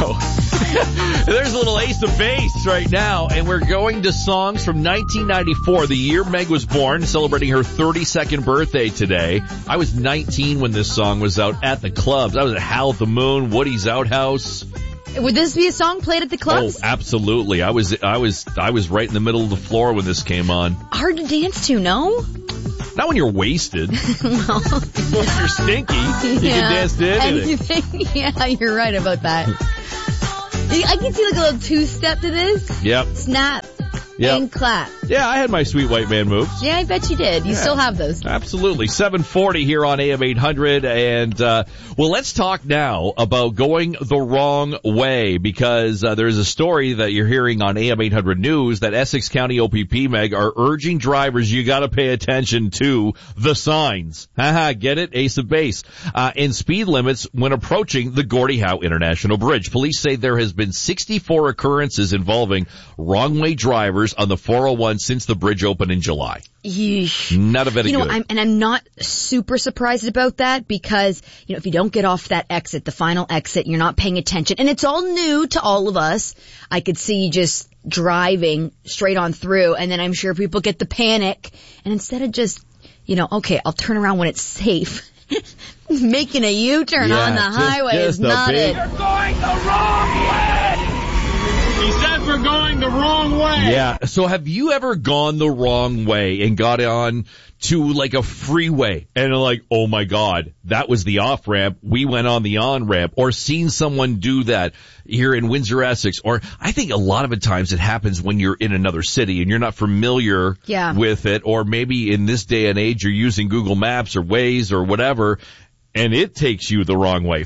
So there's a little Ace of Base right now, and we're going to songs from 1994, the year Meg was born, celebrating her 32nd birthday today. I was 19 when this song was out at the clubs. I was at Howl at the Moon, Woody's Outhouse. Would this be a song played at the clubs? Oh, absolutely. I was right in the middle of the floor when this came on. Hard to dance to, no? Not when you're wasted. Well, if you're stinky, you can dance to anything. Yeah, you're right about that. I can see like a little two-step to this. Yep. Snap. Yep. And clap. Yeah, I had my sweet white man moves. Yeah, I bet you did. You still have those. Absolutely. 740 here on AM 800. And, well, let's talk now about going the wrong way, because there's a story that you're hearing on AM 800 News that Essex County OPP, Meg, are urging drivers, you gotta pay attention to the signs. Haha, get it? Ace of Base. And speed limits when approaching the Gordie Howe International Bridge. Police say there has been 64 occurrences involving wrong-way drivers on the 401 since the bridge opened in July. Yeesh. Not a bit of good. I'm not super surprised about that because, if you don't get off that exit, the final exit, you're not paying attention. And it's all new to all of us. I could see just driving straight on through, and then I'm sure people get the panic. And instead of just, okay, I'll turn around when it's safe. Making a U-turn on the highway is not it. You're going the wrong way! He says we're going the wrong way. Yeah. So have you ever gone the wrong way and got on to like a freeway and like, oh my God, that was the off ramp. We went on the on ramp, or seen someone do that here in Windsor, Essex? Or I think a lot of the times it happens when you're in another city and you're not familiar with it. Or maybe in this day and age, you're using Google Maps or Waze or whatever, and it takes you the wrong way.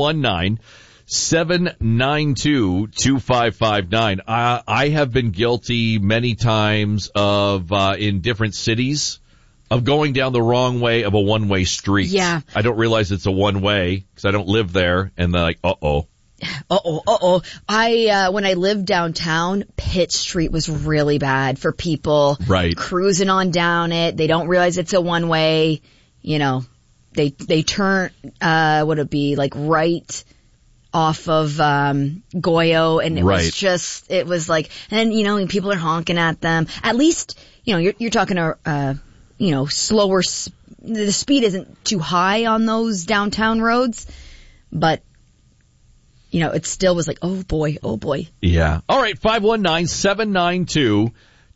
519-792-2559. I have been guilty many times of, in different cities, of going down the wrong way of a one-way street. Yeah. I don't realize it's a one-way because I don't live there, and they're like, uh-oh. When I lived downtown, Pitt Street was really bad for people cruising on down it. They don't realize it's a one-way, they turn, would it be like right off of Goyo, and it was like, and people are honking at them. At least, you're talking slower, the speed isn't too high on those downtown roads, but it still was like, oh boy. Yeah. All right, 519-792-2559,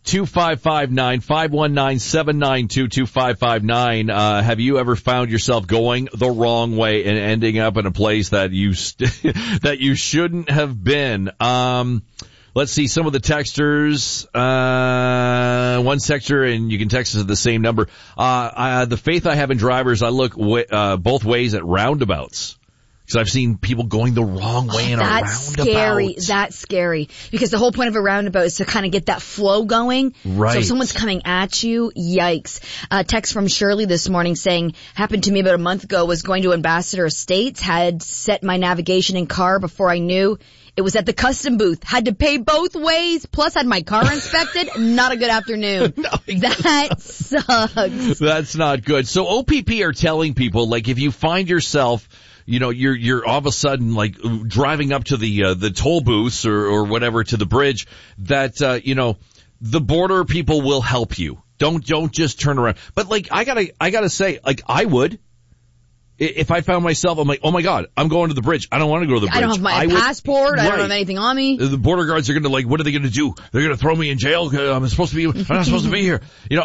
519-792-2559. Have you ever found yourself going the wrong way and ending up in a place that you shouldn't have been? Let's see some of the texters. One texter, and you can text us at the same number. The faith I have in drivers, I look both ways at roundabouts. Because I've seen people going the wrong way in a roundabout. That's scary. Because the whole point of a roundabout is to kind of get that flow going. Right. So if someone's coming at you, yikes. Text from Shirley this morning saying, happened to me about a month ago, was going to Ambassador Estates, had set my navigation in car before I knew it was at the custom booth. Had to pay both ways, plus had my car inspected. Not a good afternoon. No, that sucks. That's not good. So OPP are telling people, like, if you find yourself, you're all of a sudden like driving up to the toll booths or whatever, to the bridge, that, the border people will help you. Don't just turn around. But like, I gotta say, like, I would. If I found myself, I'm like, oh my God, I'm going to the bridge. I don't want to go to the bridge. I don't have my passport. I don't have anything on me. The border guards are going to what are they going to do? They're going to throw me in jail. I'm not supposed to be here.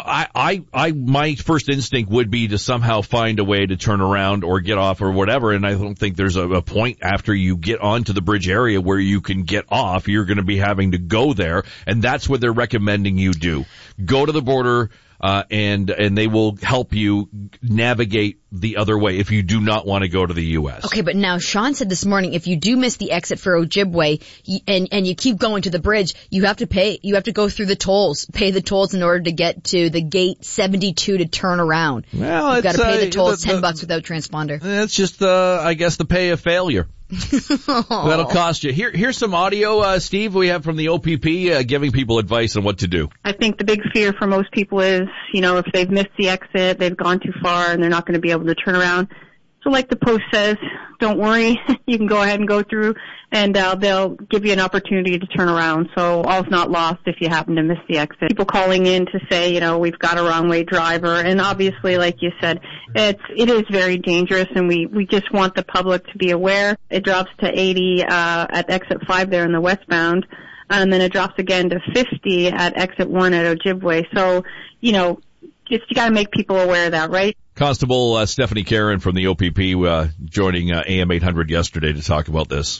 My first instinct would be to somehow find a way to turn around or get off or whatever. And I don't think there's a point after you get onto the bridge area where you can get off. You're going to be having to go there. And that's what they're recommending you do. Go to the border. And they will help you navigate the other way if you do not want to go to the U.S. Okay, but now Sean said this morning, if you do miss the exit for Ojibwe and you keep going to the bridge, you have to pay. You have to go through the tolls, pay the tolls in order to get to the gate 72 to turn around. Well, you've got to pay the tolls, $10 without transponder. That's just, I guess, the pay of failure. That'll cost you. Here's some audio, Steve, we have from the OPP giving people advice on what to do. I think the big fear for most people is, if they've missed the exit, they've gone too far, and they're not going to be able to turn around. So like the post says, don't worry, you can go ahead and go through, and they'll give you an opportunity to turn around. So all's not lost if you happen to miss the exit. People calling in to say, you know, we've got a wrong way driver, and obviously, like you said, it is very dangerous, and we just want the public to be aware. It drops to 80 at exit 5 there in the westbound, and then it drops again to 50 at exit 1 at Ojibwe. So, you know, you got to make people aware of that, right? Constable Stephanie Caron from the OPP joining AM 800 yesterday to talk about this.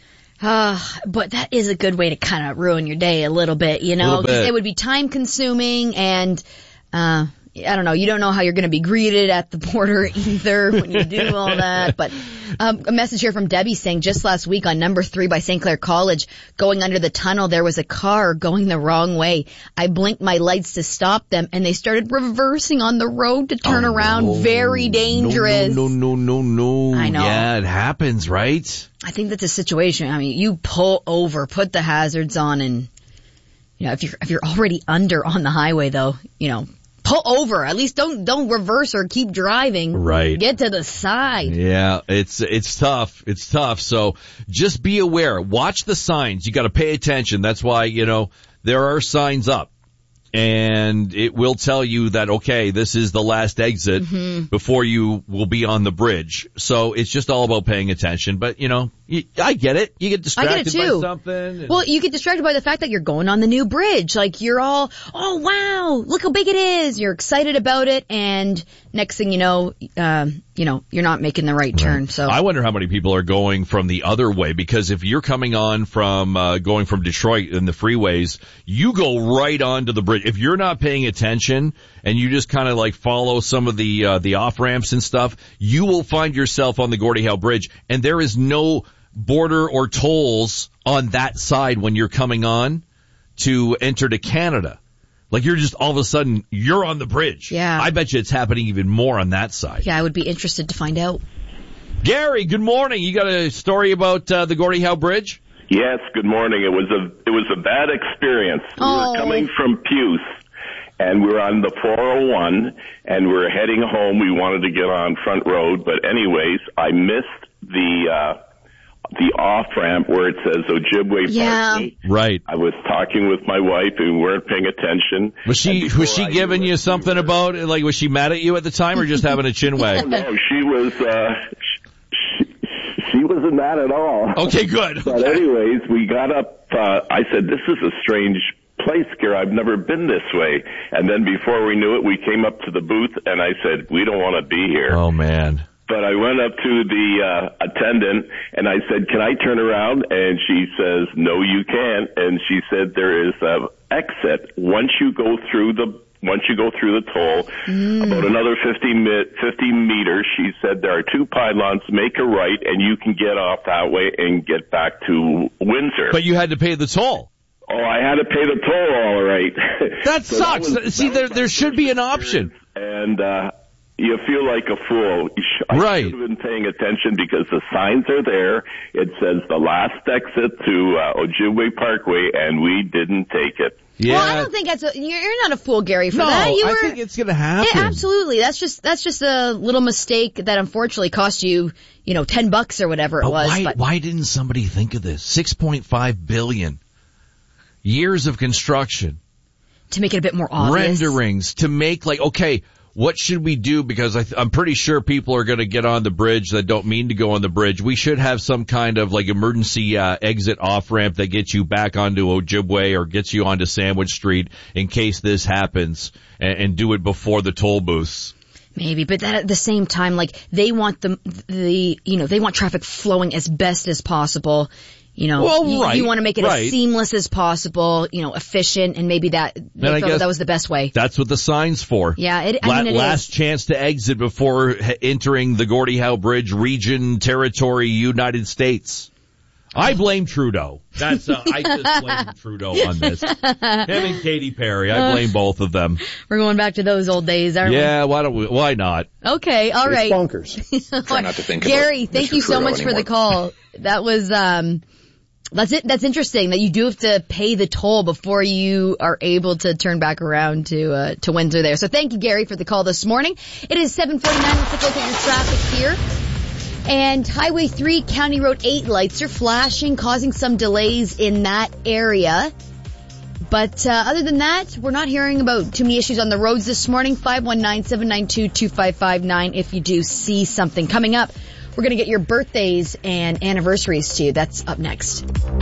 But that is a good way to kind of ruin your day a little bit, you know, because it would be time consuming, and I don't know, you don't know how you're going to be greeted at the border either when you do all that. But a message here from Debbie saying just last week on number 3 by St. Clair College, going under the tunnel, there was a car going the wrong way. I blinked my lights to stop them, and they started reversing on the road to turn around. No. Very dangerous. No. I know. Yeah, it happens, right? I think that's a situation. I mean, you pull over, put the hazards on, and, you know, if you're already under on the highway, though, you know, pull over. At least don't reverse or keep driving. Right. Get to the side. Yeah, it's tough. It's tough. So just be aware. Watch the signs. You got to pay attention. That's why, you know, there are signs up. And it will tell you that, okay, this is the last exit before you will be on the bridge. So it's just all about paying attention. But, you know, I get it. You get distracted by something. Well, you get distracted by the fact that you're going on the new bridge. Like, you're all, oh, wow, look how big it is. You're excited about it. And next thing you know, you're not making the right turn. So I wonder how many people are going from the other way, because if you're coming on from going from Detroit in the freeways, you go right onto the bridge. If you're not paying attention and you just kind of like follow some of the off ramps and stuff, you will find yourself on the Gordie Howe Bridge, and there is no border or tolls on that side when you're coming on to enter to Canada. Like, you're just all of a sudden, you're on the bridge. Yeah. I bet you it's happening even more on that side. Yeah, I would be interested to find out. Gary, good morning. You got a story about the Gordie Howe Bridge? Yes, good morning. It was a bad experience. We were coming from Puce, and we were on the 401, and we were heading home. We wanted to get on Front Road, but anyways, I missed the off-ramp where it says Ojibwe Parkway. Right. I was talking with my wife and we weren't paying attention. Was she giving you something about it? Like, was she mad at you at the time or just having a chin wag? No, she was, she wasn't mad at all. Okay, good. But anyways, we got up, I said, this is a strange place, Gary. I've never been this way. And then before we knew it, we came up to the booth and I said, we don't want to be here. Oh, man. But I went up to the attendant and I said, can I turn around? And she says, no, you can't. And she said, there is an exit once you go through the toll, about another 50 meters. She said, there are 2 pylons, make a right, and you can get off that way and get back to Windsor. But you had to pay the toll. Oh, I had to pay the toll, all right. That sucks. See, there should be an option. And, you feel like a fool. I should have been paying attention because the signs are there. It says the last exit to Ojibwe Parkway, and we didn't take it. Yeah. Well, I don't think you're not a fool, Gary, for that. I think it's going to happen. Yeah, absolutely. That's just a little mistake that unfortunately cost you, $10 or whatever it was. Why didn't somebody think of this? $6.5 billion. Years of construction. To make it a bit more obvious. Renderings. To make okay, what should we do? Because I'm pretty sure people are going to get on the bridge that don't mean to go on the bridge. We should have some kind of emergency exit off ramp that gets you back onto Ojibwe or gets you onto Sandwich Street in case this happens, and do it before the toll booths. Maybe, but that at the same time, they want they want traffic flowing as best as possible. You want to make it as seamless as possible, efficient, and maybe that was the best way. That's what the sign's for. Yeah, it last chance to exit before entering the Gordie Howe Bridge region, territory, United States. I blame Trudeau. I just blame Trudeau on this. Him and Katy Perry. I blame both of them. We're going back to those old days, aren't we? Yeah, why not? Okay, all right. It's bonkers. Try not to think Gary, about thank you so much for the call. That was, that's interesting that you do have to pay the toll before you are able to turn back around to Windsor there. So thank you, Gary, for the call this morning. It is 7:49. Let's take a look at your traffic here. And Highway 3, County Road 8 lights are flashing, causing some delays in that area. But other than that, we're not hearing about too many issues on the roads this morning. 519-792-2559 if you do see something. Coming up, we're going to get your birthdays and anniversaries to you. That's up next.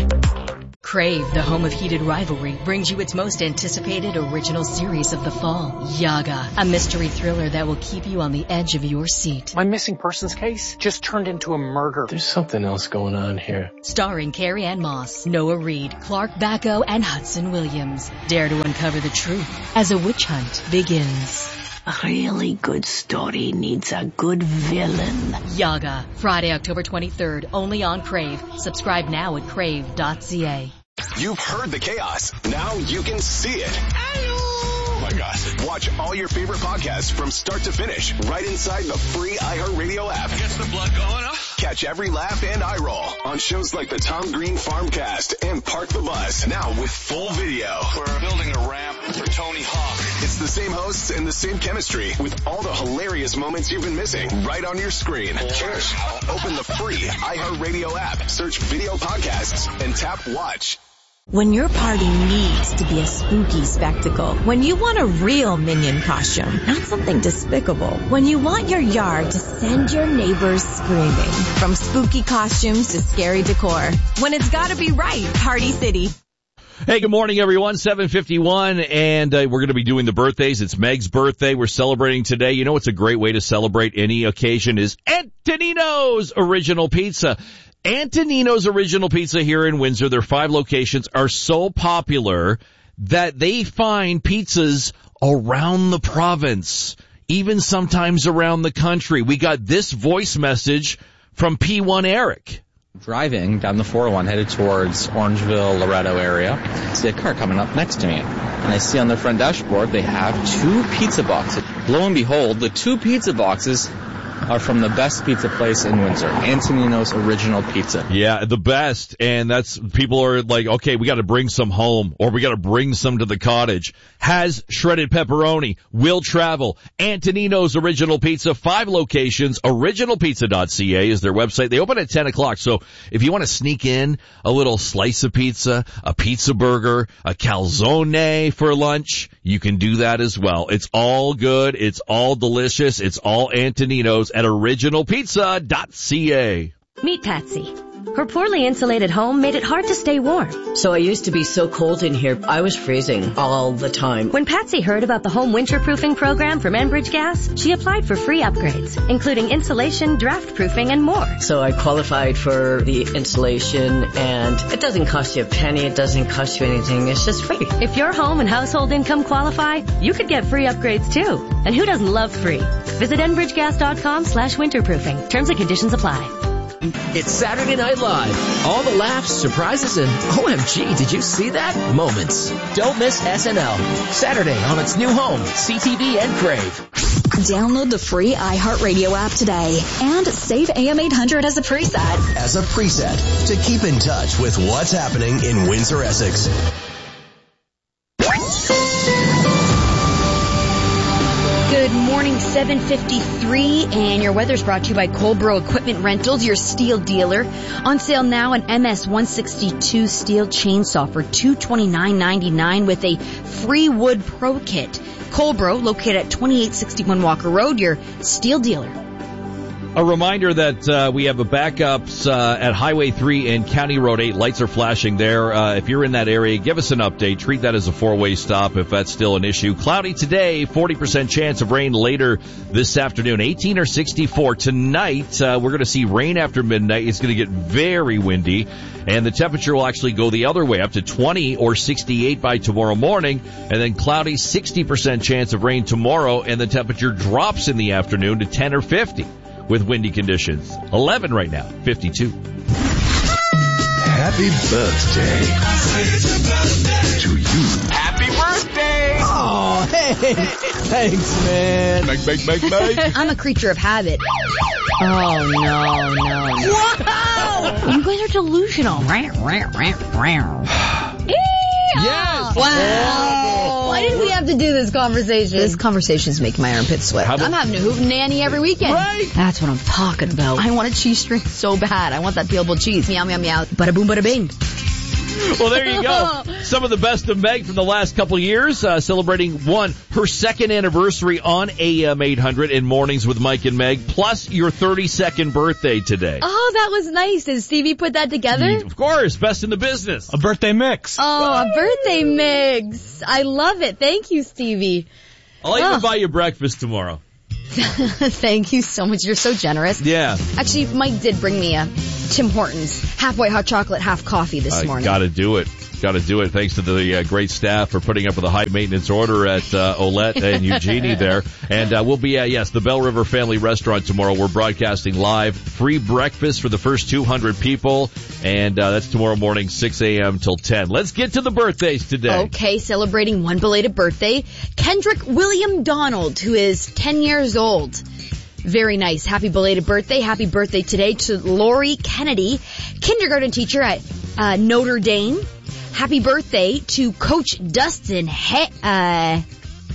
Crave, the home of heated rivalry, brings you its most anticipated original series of the fall, Yaga, a mystery thriller that will keep you on the edge of your seat. My missing persons case just turned into a murder. There's something else going on here. Starring Carrie Ann Moss, Noah Reid, Clark Bacco, and Hudson Williams. Dare to uncover the truth as a witch hunt begins. A really good story needs a good villain. Yaga, Friday, October 23rd, only on Crave. Subscribe now at crave.ca. You've heard the chaos. Now you can see it. Hello! Oh my gosh. Watch all your favorite podcasts from start to finish right inside the free iHeartRadio app. Gets the blood going, huh? Catch every laugh and eye roll on shows like the Tom Green Farmcast and Park the Bus. Now with full video. We're building a ramp for Tony Hawk. It's the same hosts and the same chemistry with all the hilarious moments you've been missing right on your screen. Just open the free iHeartRadio app, search video podcasts, and tap watch. When your party needs to be a spooky spectacle, when you want a real Minion costume, not something despicable, when you want your yard to send your neighbors screaming, from spooky costumes to scary decor, when it's gotta be right, Party City. Hey, good morning, everyone. 7:51, and we're going to be doing the birthdays. It's Meg's birthday. We're celebrating today. You know what's a great way to celebrate any occasion is Antonino's Original Pizza. Antonino's Original Pizza here in Windsor, their 5 locations, are so popular that they find pizzas around the province, even sometimes around the country. We got this voice message from P1 Eric. Driving down the 401 headed towards Orangeville, Loretto area, I see a car coming up next to me. And I see on their front dashboard they have 2 pizza boxes. Lo and behold, the 2 pizza boxes are from the best pizza place in Windsor, Antonino's Original Pizza. Yeah, the best. And that's, people are like, okay, we got to bring some home, or we got to bring some to the cottage. Has shredded pepperoni, will travel. Antonino's Original Pizza, 5 locations. Originalpizza.ca is their website. They open at 10 o'clock. So if you want to sneak in a little slice of pizza, a pizza burger, a calzone for lunch, you can do that as well. It's all good. It's all delicious. It's all Antonino's at originalpizza.ca. Meet Patsy. Her poorly insulated home made it hard to stay warm. So I used to be so cold in here, I was freezing all the time. When Patsy heard about the home winterproofing program from Enbridge Gas, she applied for free upgrades, including insulation, draft proofing, and more. So I qualified for the insulation, and it doesn't cost you a penny, it doesn't cost you anything, it's just free. If your home and household income qualify, you could get free upgrades too. And who doesn't love free? Visit enbridgegas.com/winterproofing. Terms and conditions apply. It's Saturday Night Live. All the laughs, surprises, and OMG, did you see that? Moments. Don't miss SNL. Saturday on its new home, CTV and Crave. Download the free iHeartRadio app today and save AM 800 as a preset. As a preset to keep in touch with what's happening in Windsor, Essex. Good morning, 7:53, and your weather's brought to you by Colbro Equipment Rentals, your steel dealer. On sale now an MS 162 steel chainsaw for $229.99 with a free wood pro kit. Colbro, located at 2861 Walker Road, your steel dealer. A reminder that we have a backups at Highway 3 and County Road 8. Lights are flashing there. If you're in that area, give us an update. Treat that as a 4-way stop if that's still an issue. Cloudy today, 40% chance of rain later this afternoon. 18 or 64 tonight. We're going to see rain after midnight. It's going to get very windy, and the temperature will actually go the other way, up to 20 or 68 by tomorrow morning, and then cloudy, 60% chance of rain tomorrow, and the temperature drops in the afternoon to 10 or 50. With windy conditions. 11 right now, 52. Happy birthday to you. Happy birthday! Oh, hey! Thanks, man. Make. I'm a creature of habit. Oh, no. Whoa! You guys are delusional. Yes. Wow. Why did we have to do this conversation? This conversation is making my armpits sweat. I'm having a hoot nanny every weekend. Right. That's what I'm talking about. I want a cheese string so bad. I want that peelable cheese. Meow, meow, meow. Bada boom, bada bing. Well, there you go. Some of the best of Meg from the last couple of years, celebrating her second anniversary on AM 800 in Mornings with Mike and Meg, plus your 32nd birthday today. Oh, that was nice. Did Stevie put that together? Of course, best in the business. A birthday mix. Oh, a birthday mix. I love it. Thank you, Stevie. I'll even buy you breakfast tomorrow. Thank you so much. You're so generous. Yeah. Actually, Mike did bring me a Tim Hortons half white hot chocolate, half coffee this morning. Gotta do it. Thanks to the great staff for putting up with a high maintenance order at Olette and Eugenie there. And we'll be at, the Bell River Family Restaurant tomorrow. We're broadcasting live. Free breakfast for the first 200 people. And that's tomorrow morning, 6 a.m. till 10. Let's get to the birthdays today. Okay, celebrating one belated birthday. Kendrick William Donald, who is 10 years old. Very nice. Happy belated birthday. Happy birthday today to Lori Kennedy, kindergarten teacher at Notre Dame. Happy birthday to Coach Dustin Heggie.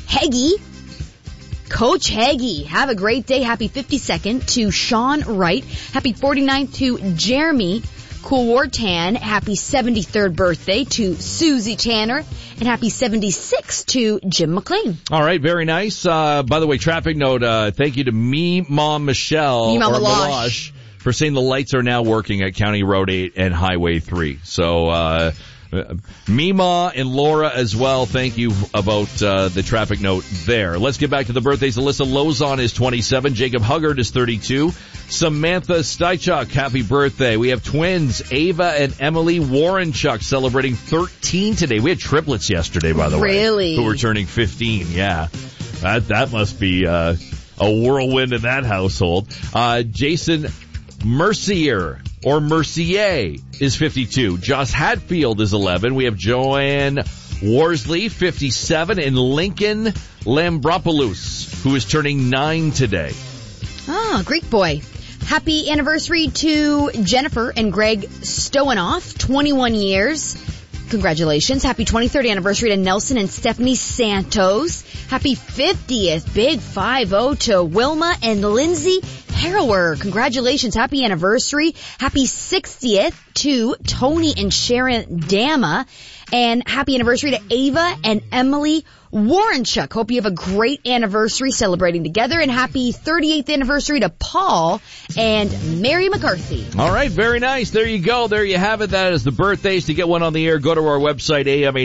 Coach Heggie, have a great day. Happy 52nd to Sean Wright. Happy 49th to Jeremy Coolwartan. Happy 73rd birthday to Susie Tanner. And happy 76th to Jim McLean. All right, very nice. By the way, traffic note, thank you to Mima Michelle Meloche for saying the lights are now working at County Road 8 and Highway 3. So, Mima and Laura as well, thank you about the traffic note there. Let's get back to the birthdays. Alyssa Lozon is 27. Jacob Huggard is 32. Samantha Stychuk, happy birthday. We have twins, Ava and Emily Warrenchuk, celebrating 13 today. We had triplets yesterday, by the way. Really? Who were turning 15, yeah. That must be a whirlwind in that household. Jason Mercier is 52. Joss Hadfield is 11. We have Joanne Worsley, 57, and Lincoln Lambropoulos, who is turning 9 today. Oh, Greek boy. Happy anniversary to Jennifer and Greg Stowenoff, 21 years. Congratulations. Happy 23rd anniversary to Nelson and Stephanie Santos. Happy 50th, big 5-0 to Wilma and Lindsay Harrower. Congratulations. Happy anniversary. Happy 60th to Tony and Sharon Dama. And happy anniversary to Ava and Emily Warrenchuk. Hope you have a great anniversary celebrating together. And happy 38th anniversary to Paul and Mary McCarthy. All right, very nice. There you go. There you have it. That is the birthdays. To get one on the air, go to our website,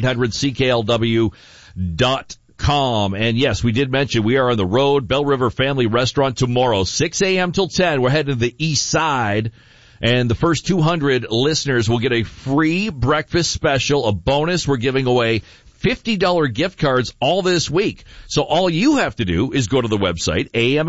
am800cklw.com. And yes, we did mention we are on the road, Bell River Family Restaurant tomorrow, 6 a.m. till 10. We're heading to the east side. And the first 200 listeners will get a free breakfast special, a bonus. We're giving away $50 gift cards all this week. So all you have to do is go to the website,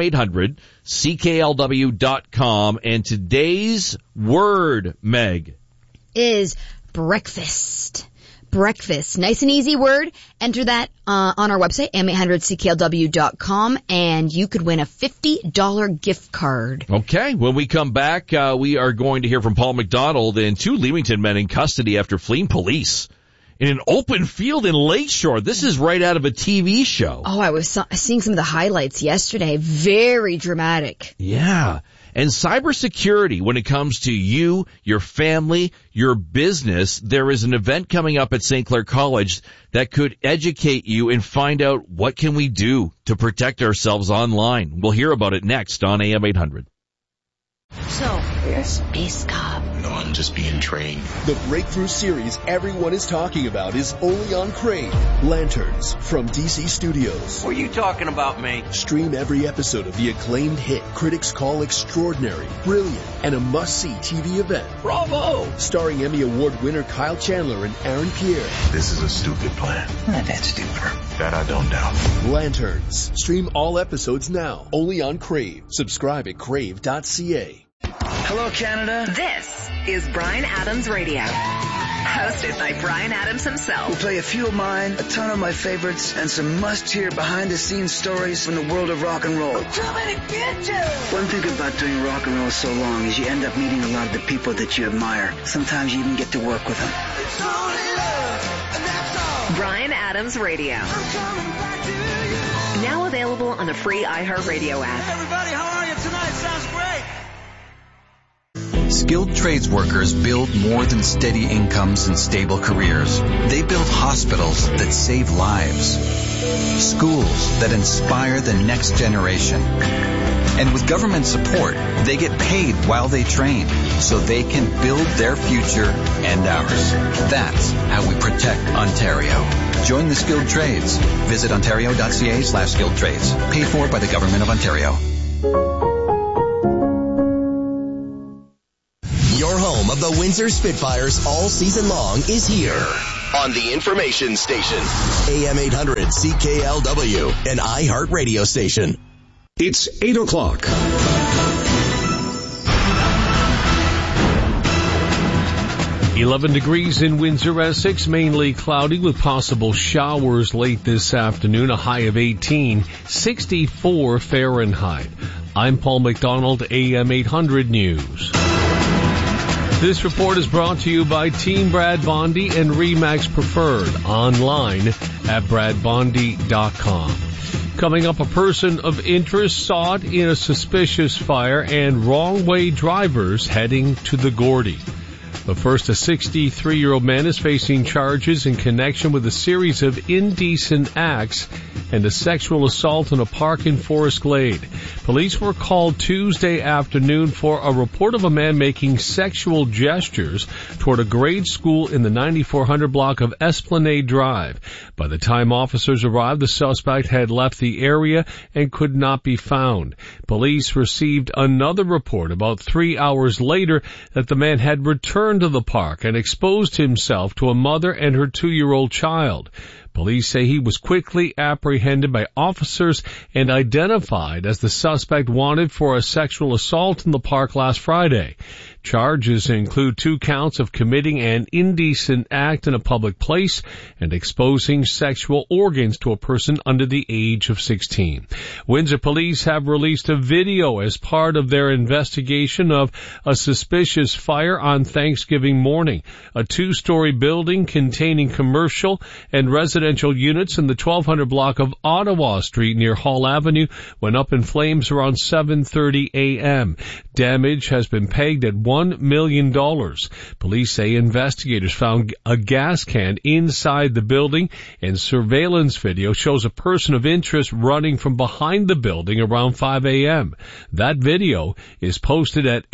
am800cklw.com. And today's word, Meg, is breakfast. Breakfast. Nice and easy word. Enter that on our website, am800cklw.com, and you could win a $50 gift card. Okay. When we come back, we are going to hear from Paul McDonald and 2 Leamington men in custody after fleeing police in an open field in Lakeshore. This is right out of a TV show. Oh, I was seeing some of the highlights yesterday. Very dramatic. Yeah. And cybersecurity, when it comes to you, your family, your business, there is an event coming up at St. Clair College that could educate you and find out what can we do to protect ourselves online. We'll hear about it next on AM 800. So, you're a space cop. No, I'm just being trained. The breakthrough series everyone is talking about is only on Crave. Lanterns from DC Studios. What are you talking about, mate? Stream every episode of the acclaimed hit critics call extraordinary, brilliant, and a must-see TV event. Bravo! Starring Emmy Award winner Kyle Chandler and Aaron Pierre. This is a stupid plan. Not that stupid. That I don't doubt. Lanterns. Stream all episodes now. Only on Crave. Subscribe at crave.ca. Hello, Canada. This is Bryan Adams Radio, hosted by Bryan Adams himself. We'll play a few of mine, a ton of my favorites, and some must-hear behind-the-scenes stories from the world of rock and roll. Too many bitches! One thing about doing rock and roll so long is you end up meeting a lot of the people that you admire. Sometimes you even get to work with them. It's only love, and that's Bryan Adams Radio. Now available on the free iHeartRadio app. Everybody, how are you tonight? Sounds great. Skilled trades workers build more than steady incomes and stable careers. They build hospitals that save lives, schools that inspire the next generation. And with government support, they get paid while they train so they can build their future and ours. That's how we protect Ontario. Join the skilled trades. Visit ontario.ca/skilled trades. Paid for by the Government of Ontario. Your home of the Windsor Spitfires all season long is here on the information station. AM 800 CKLW, an iHeart radio station. It's 8 o'clock. .11 degrees in Windsor, Essex, mainly cloudy with possible showers late this afternoon, a high of 18, 64 Fahrenheit. I'm Paul McDonald, AM 800 News. This report is brought to you by Team Brad Bondi and RE/MAX Preferred, online at bradbondi.com. Coming up, a person of interest sought in a suspicious fire and wrong-way drivers heading to the Gordy. But first, a 63-year-old man is facing charges in connection with a series of indecent acts and a sexual assault in a park in Forest Glade. Police were called Tuesday afternoon for a report of a man making sexual gestures toward a grade school in the 9400 block of Esplanade Drive. By the time officers arrived, the suspect had left the area and could not be found. Police received another report about 3 hours later that the man had returned to the park and exposed himself to a mother and her 2-year-old child. Police say he was quickly apprehended by officers and identified as the suspect wanted for a sexual assault in the park last Friday. Charges include 2 counts of committing an indecent act in a public place and exposing sexual organs to a person under the age of 16. Windsor police have released a video as part of their investigation of a suspicious fire on Thanksgiving morning. A 2-story building containing commercial and residential units in the 1200 block of Ottawa Street near Hall Avenue went up in flames around 7:30 a.m. Damage has been pegged at $1 million. Police say investigators found a gas can inside the building, and surveillance video shows a person of interest running from behind the building around 5 a.m. That video is posted at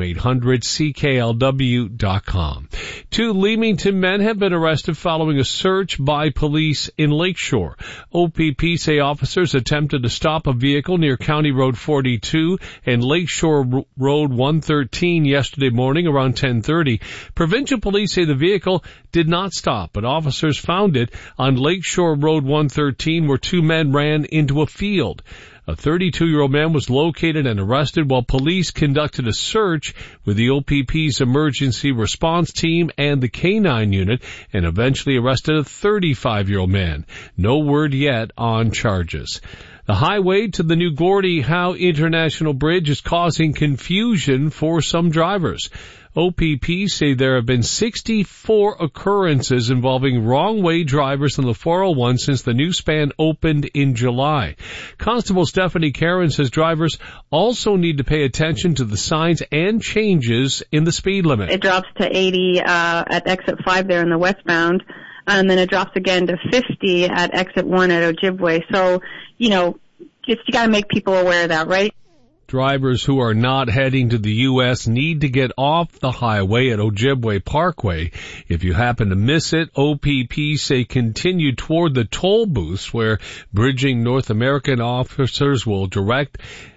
am800cklw.com. 2 Leamington men have been arrested following a search by police in Lakeshore. OPP say officers attempted to stop a vehicle near County Road 42 and Lakeshore Road 113 yesterday morning around 10:30. Provincial police say the vehicle did not stop, but officers found it on Lakeshore Road 113 where 2 men ran into a field. A 32-year-old man was located and arrested while police conducted a search with the OPP's emergency response team and the K-9 unit and eventually arrested a 35-year-old man. No word yet on charges. The highway to the new Gordie Howe International Bridge is causing confusion for some drivers. OPP say there have been 64 occurrences involving wrong-way drivers on the 401 since the new span opened in July. Constable Stephanie Karen says drivers also need to pay attention to the signs and changes in the speed limit. It drops to 80 at exit 5 there in the westbound, and then it drops again to 50 at exit 1 at Ojibwe. So, you got to make people aware of that, right? Drivers who are not heading to the U.S. need to get off the highway at Ojibwe Parkway. If you happen to miss it, OPP say continue toward the toll booths where Bridging North American officers will direct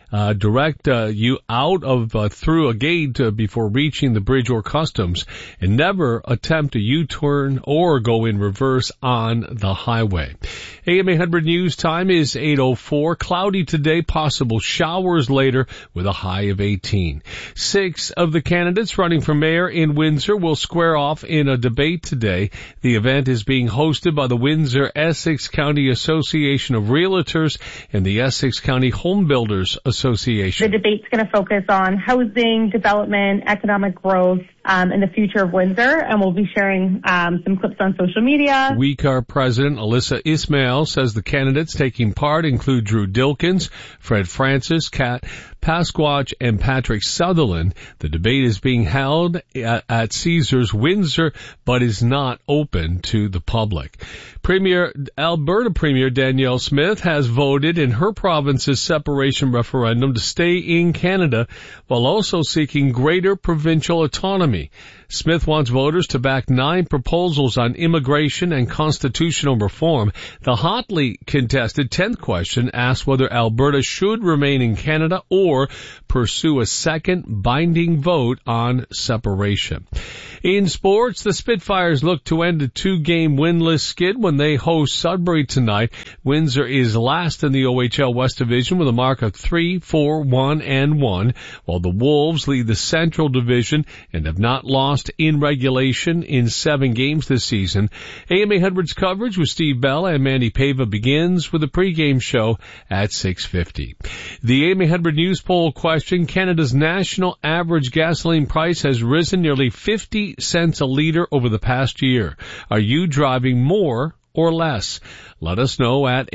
you out of through a gate before reaching the bridge or customs, and never attempt a U-turn or go in reverse on the highway. AM 800 News time is 8:04. Cloudy today, possible showers later with a high of 18. 6 of the candidates running for mayor in Windsor will square off in a debate today. The event is being hosted by the Windsor-Essex County Association of Realtors and the Essex County Home Builders Association. The debate's going to focus on housing, development, economic growth, and the future of Windsor, and we'll be sharing some clips on social media. WeCar President Alyssa Ismail says the candidates taking part include Drew Dilkins, Fred Francis, Kat Pasquatch, and Patrick Sutherland. The debate is being held at Caesars Windsor, but is not open to the public. Alberta Premier Danielle Smith has voted in her province's separation referendum to stay in Canada while also seeking greater provincial autonomy. Smith wants voters to back 9 proposals on immigration and constitutional reform. The hotly contested 10th question asks whether Alberta should remain in Canada or pursue a second binding vote on separation. In sports, the Spitfires look to end a 2-game winless skid when they host Sudbury tonight. Windsor is last in the OHL West Division with a mark of 3-4-1-1, while the Wolves lead the Central Division and have not lost in regulation in 7 games this season. AM 800's coverage with Steve Bell and Mandy Pava begins with a pregame show at 6:50. The AM 800 News Poll question: Canada's national average gasoline price has risen nearly 50 cents a liter over the past year. Are you driving more or less? Let us know at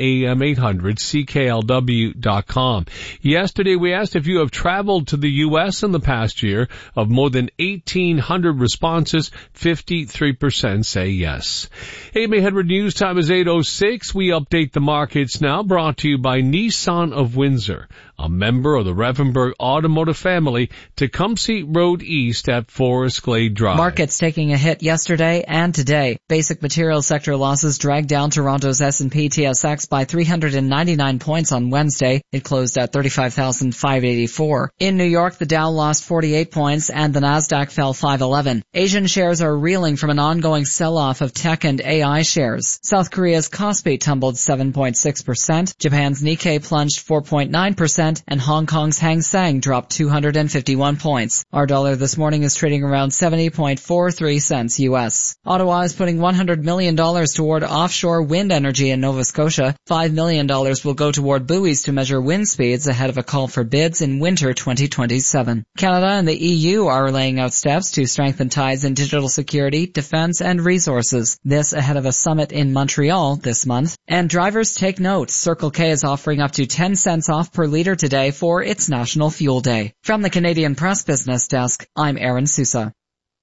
am800CKLW.com. Yesterday we asked if you have traveled to the U.S. in the past year. Of more than 1,800 responses, 53% say yes. AM 800 News Time is 8:06. We update the markets now, brought to you by Nissan of Windsor, a member of the Revenberg Automotive family, Tecumseh Road East at Forest Glade Drive. Markets taking a hit yesterday and today. Basic materials sector losses dragged down Toronto's S&P TSX by 399 points on Wednesday. It closed at 35,584. In New York, the Dow lost 48 points and the Nasdaq fell 511. Asian shares are reeling from an ongoing sell-off of tech and AI shares. South Korea's Kospi tumbled 7.6%. Japan's Nikkei plunged 4.9%, and Hong Kong's Hang Seng dropped 251 points. Our dollar this morning is trading around 70.43 cents U.S. Ottawa is putting $100 million toward offshore wind energy in Nova Scotia. $5 million will go toward buoys to measure wind speeds ahead of a call for bids in winter 2027. Canada and the EU are laying out steps to strengthen ties in digital security, defense, and resources. This ahead of a summit in Montreal this month. And drivers take note. Circle K is offering up to 10 cents off per liter today for its National Fuel Day. From the Canadian Press Business Desk, I'm Aaron Sousa.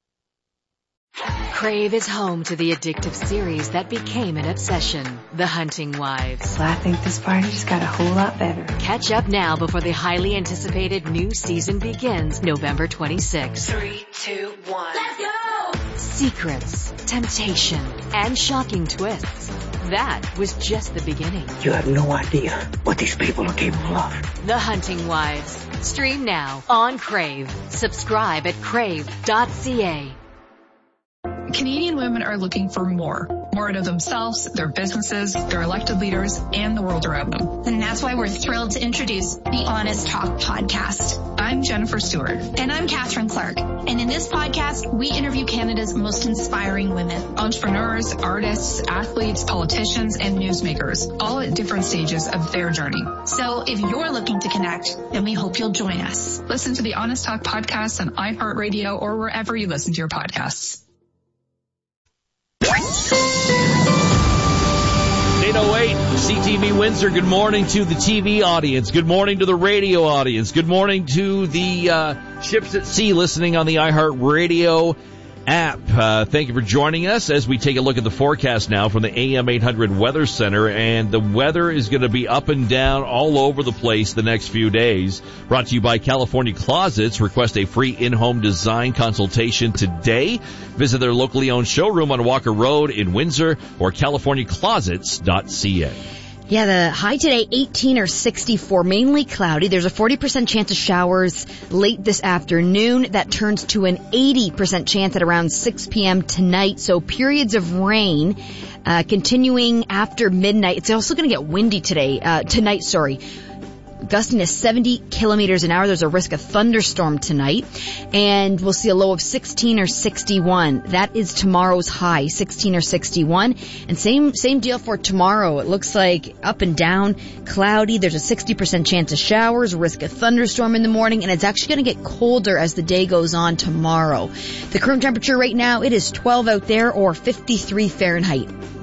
Crave is home to the addictive series that became an obsession, The Hunting Wives. Well, I think this party just got a whole lot better. Catch up now before the highly anticipated new season begins November 26th. 3, 2, 1. Let's go! Secrets, temptation, and shocking twists. That was just the beginning. You have no idea what these people are capable of. The Hunting Wives. Stream now on Crave. Subscribe at crave.ca. Canadian women are looking for more out of themselves, their businesses, their elected leaders, and the world around them. And that's why we're thrilled to introduce the Honest Talk podcast. I'm Jennifer Stewart. And I'm Catherine Clark. And in this podcast, we interview Canada's most inspiring women. Entrepreneurs, artists, athletes, politicians, and newsmakers, all at different stages of their journey. So if you're looking to connect, then we hope you'll join us. Listen to the Honest Talk podcast on iHeartRadio or wherever you listen to your podcasts. 808 CTV Windsor. Good morning to the TV audience. Good morning to the radio audience. Good morning to the ships at sea listening on the iHeartRadio app. Thank you for joining us as we take a look at the forecast now from the AM 800 Weather Center. And the weather is going to be up and down all over the place the next few days. Brought to you by California Closets. Request a free in-home design consultation today. Visit their locally owned showroom on Walker Road in Windsor or californiaclosets.ca. Yeah, the high today, 18 or 64, mainly cloudy. There's a 40% chance of showers late this afternoon. That turns to an 80% chance at around 6 p.m. tonight. So periods of rain continuing after midnight. It's also going to get windy tonight. gusting to 70 kilometers an hour. There's a risk of thunderstorm tonight. And we'll see a low of 16 or 61. That is tomorrow's high, 16 or 61. And same deal for tomorrow. It looks like up and down, cloudy. There's a 60% chance of showers, risk of thunderstorm in the morning, and it's actually going to get colder as the day goes on tomorrow. The current temperature right now, it is 12 out there or 53 Fahrenheit.